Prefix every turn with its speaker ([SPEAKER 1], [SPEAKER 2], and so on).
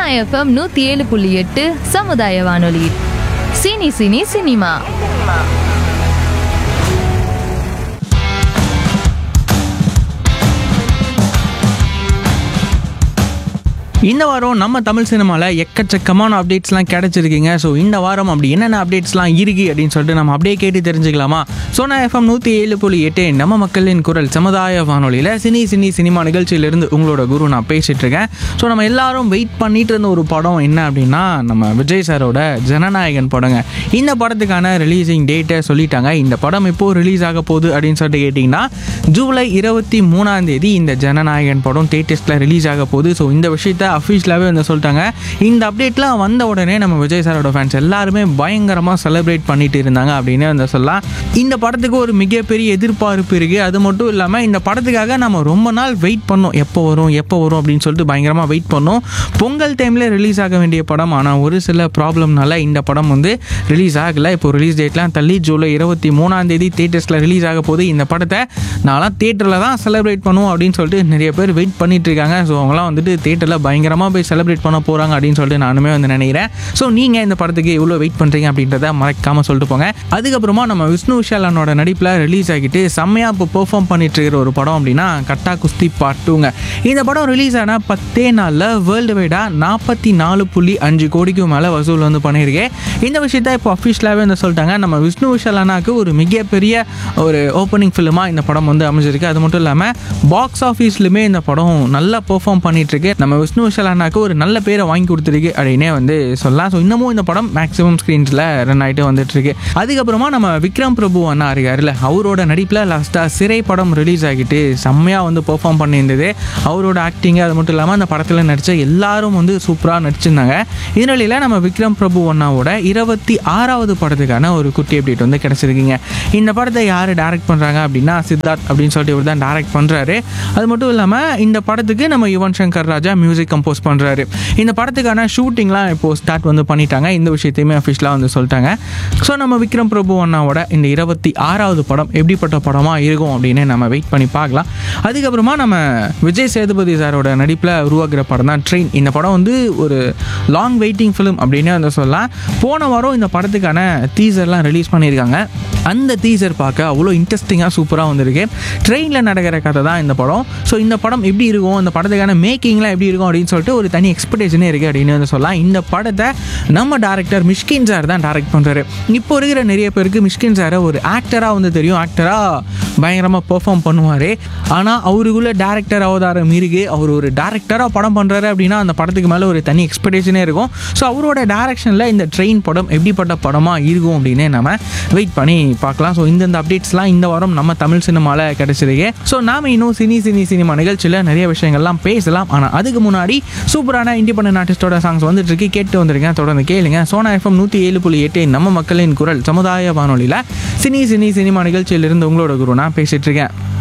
[SPEAKER 1] FM 107.8 சமுதாய வானொலி. Cine cine cinema.
[SPEAKER 2] இந்த வாரம் நம்ம தமிழ் சினிமாவில் எக்கச்சக்கமான அப்டேட்ஸ்லாம் கிடச்சிருக்கீங்க. ஸோ இந்த வாரம் அப்படி என்னென்ன அப்டேட்ஸ்லாம் இருக்குது அப்படின்னு சொல்லிட்டு நம்ம அப்படியே கேட்டு தெரிஞ்சுக்கலாமா? சோனா எஃப்எம் 107.8 நம்ம மக்களின் குரல் சமுதாய வானொலியில் சினிமா நிகழ்ச்சியிலிருந்து உங்களோட குரு நான் பேசிகிட்டு இருக்கேன். ஸோ நம்ம எல்லாரும் வெயிட் பண்ணிட்டு இருந்த ஒரு படம் என்ன அப்படின்னா நம்ம விஜய் சாரோட ஜனநாயகன் படங்க. இந்த படத்துக்கான ரிலீஸிங் டேட்டை சொல்லிட்டாங்க. இந்த படம் எப்போது ரிலீஸ் ஆக போகுது அப்படின்னு சொல்லிட்டு கேட்டிங்கன்னா ஜூலை 23 இந்த ஜனநாயகன் படம் தேட்டர்ஸில் ரிலீஸ் ஆக போகுது. ஸோ இந்த விஷயத்தை அஃபிஷியலாகவே வந்து சொல்லிட்டாங்க. இந்த அப்டேட்லாம் வந்த உடனே நம்ம விஜய் சாரோட ஃபேன்ஸ் எல்லாருமே பயங்கரமாக செலிப்ரேட் பண்ணிட்டு இருந்தாங்க அப்படின்னு வந்து சொல்லலாம். இந்த படத்துக்கு ஒரு மிகப்பெரிய எதிர்பார்ப்பு இருக்குது. அது மட்டும் இல்லாமல் இந்த படத்துக்காக நம்ம ரொம்ப நாள் வெயிட் பண்ணோம். எப்போ வரும் அப்படின்னு சொல்லிட்டு பயங்கரமாக வெயிட் பண்ணோம். பொங்கல் டைமில் ரிலீஸ் ஆக வேண்டிய படம், ஆனால் ஒரு சில ப்ராப்ளம்னால இந்த படம் வந்து ரிலீஸ் ஆகலை. இப்போ ரிலீஸ் டேட்லாம் தள்ளி ஜூலை 23 தேட்டர்ஸில் ரிலீஸ் ஆக போகுது. இந்த படத்தை நான்லாம் தேட்டரில் தான் செலிப்ரேட் பண்ணுவோம் அப்படின்னு சொல்லிட்டு நிறைய பேர் வெயிட் பண்ணிட்டு இருக்காங்க. ஸோ அவங்களாம் வந்துட்டு தேட்டரில் பயங்கரமாக போய் செலிப்ரேட் பண்ண போகிறாங்க அப்படின்னு சொல்லிட்டு நானுமே வந்து நினைக்கிறேன். ஸோ நீங்கள் இந்த படத்துக்கு எவ்வளோ வெயிட் பண்ணுறீங்க அப்படின்றத மறக்காமல் சொல்லிட்டு போங்க. அதுக்கப்புறமா நம்ம விஷ்ணு விஷாலனோட நடிப்பில் ரிலீஸ் ஆகிட்டு செம்மையாக இப்போ பெர்ஃபார்ம் பண்ணிட்டு இருக்கிற ஒரு படம் அப்படின்னா கட்டா குஸ்தி பார்ட் 2ங்க. இந்த படம் ரிலீஸ் ஆன 10 நாளில் வேர்ல்டு வைடாக 44.5 கோடிக்கு மேலே வசூல் வந்து பண்ணியிருக்கேன். இந்த விஷயத்தை இப்போ அஃபிஷியலாகவே வந்து சொல்லிட்டாங்க. நம்ம விஷ்ணு விஷாலனாக்கு ஒரு மிகப்பெரிய ஒரு ஓப்பனிங் ஃபிலிமாக இந்த படம் வந்து அமைஞ்சிருக்கு. அது மட்டும் இல்லாமல் பாக்ஸ் ஆஃபீஸ்லையுமே இந்த படம் நல்லா பெர்ஃபார்ம் பண்ணிட்டுருக்கு. நம்ம விஷ்ணு விஷாலனாக்கு ஒரு நல்ல பேரை வாங்கி கொடுத்துருக்கு அப்படின்னே வந்து சொல்லலாம். ஸோ இன்னமும் இந்த படம் மேக்ஸிமம் ஸ்க்ரீன்ஸில் ரன் ஆகிட்டு வந்துட்டுருக்கு. அதுக்கப்புறமா நம்ம விக்ரம் பிரபு அண்ணா இருக்காருல்ல, அவரோட நடிப்பில் லாஸ்ட்டாக சிறை படம் ரிலீஸ் ஆகிட்டு செம்மையாக வந்து பெர்ஃபார்ம் பண்ணியிருந்தது. அவரோட ஆக்டிங்கு அது மட்டும் இல்லாமல் அந்த படத்தில் நடித்த எல்லாரும் வந்து சூப்பராக நடிச்சிருந்தாங்க. இதனால நம்ம விக்ரம் பிரபு அண்ணாவோட 26வது படத்துக்கான ஒரு குட்டி அப்டேட் வந்து கிடச்சிருக்குங்க. இந்த படத்தை யார் டைரக்ட் பண்ணுறாங்க அப்படின்னா சித்தார்த் அப்படின்னு சொல்லிட்டு இவர் தான் டைரக்ட் பண்ணுறாரு. அது மட்டும் இல்லாமல் இந்த படத்துக்கு நம்ம யுவன் சங்கர் ராஜா மியூசிக் கம்போஸ் பண்ணுறாரு. இந்த படத்துக்கான ஷூட்டிங்லாம் இப்போது ஸ்டார்ட் வந்து பண்ணிட்டாங்க. இந்த விஷயத்தையுமே அஃபிஷியலாக வந்து சொல்லிட்டாங்க. ஸோ நம்ம விக்ரம் பிரபு அண்ணாவோட இந்த 26வது படம் எப்படிப்பட்ட படமாக இருக்கும் அப்படின்னு நம்ம வெயிட் பண்ணி பார்க்கலாம். அதுக்கப்புறமா நம்ம விஜய் சேதுபதி சாரோட நடிப்பில் உருவாக்குற படம் தான் ட்ரெயின். இந்த படம் வந்து ஒரு லாங் வெயிட்டிங் ஃபிலிம் அப்படின்னு வந்து சொல்லலாம். போன வாரம் இந்த படத்துக்கான டீசர்லாம் ரிலீஸ் பண்ணியிருக்காங்க. அந்த டீசர் பார்க்க அவ்வளோ இன்ட்ரெஸ்டிங்காக சூப்பராக வந்திருக்கு. ட்ரெயினில் நடக்கிற கதை தான் இந்த படம். ஸோ இந்த படம் எப்படி இருக்கும், அந்த படத்துக்கான மேக்கிங்லாம் எப்படி இருக்கும் அப்படின்னு சொல்லிட்டு ஒரு தனி எக்ஸ்பெக்டேஷனே இருக்குது அப்படின்னு வந்து சொல்லலாம். இந்த படத்தை நம்ம டேரக்டர் மிஷ்கின் சார் தான் டைரக்ட் பண்ணுறாரு. இப்போ இருக்கிற நிறைய பேருக்கு மிஷ்கின் சாரை ஒரு ஆக்டராக வந்து தெரியும். ஆக்டராக பயங்கரமாக பெர்ஃபார்ம் பண்ணுவார். ஆனால் அவருக்குள்ள டேரக்டர் அவதாரம் இருக்குது. அவர் ஒரு டேரக்டராக படம் பண்ணுறாரு அப்படின்னா அந்த படத்துக்கு மேலே ஒரு தனி எக்ஸ்பெக்டேஷனே இருக்கும். ஸோ அவரோட டேரக்ஷனில் இந்த ட்ரெயின் படம் எப்படிப்பட்ட படமாக இருக்கும் அப்படின்னு நம்ம வெயிட் பண்ணி பார்க்கலாம். ஸோ இந்த அப்டேட்ஸ்லாம் இந்த வாரம் நம்ம தமிழ் சினிமாவில் கிடச்சிருக்கு. ஸோ நாம் இன்னும் சினிமா நிகழ்ச்சியில் நிறைய விஷயங்கள்லாம் பேசலாம். ஆனால் அதுக்கு முன்னாடி சூப்பரான இண்டிபெண்டன்ட் ஆர்டிஸ்டோட சாங்ஸ் வந்துட்டு இருக்கு, கேட்டு வந்துருங்க. தொடர்ந்து கேளுங்க. சோனா எஃப்எம் 107.8 நம்ம மக்களின் குரல் சமுதாய வானொலியில் சினிமா நிகழ்ச்சியிலிருந்து உங்களோட குரு நான் பேசிட்டு இருக்கேன்.